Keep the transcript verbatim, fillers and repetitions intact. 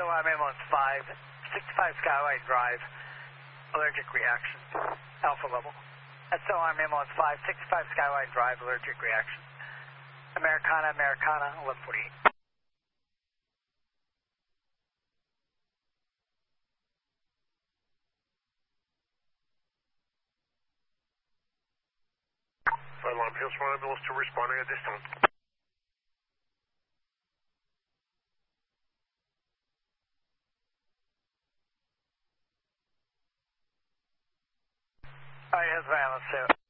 I'm ambulance five sixty-five Skyway Drive, allergic reaction, alpha level. S O I'm ambulance five sixty-five Skyway Drive, allergic reaction. Americana, Americana, eleven forty-eight. Flight Alarm Hills for ambulance two responding at this time. Alright, here's my ambulance two.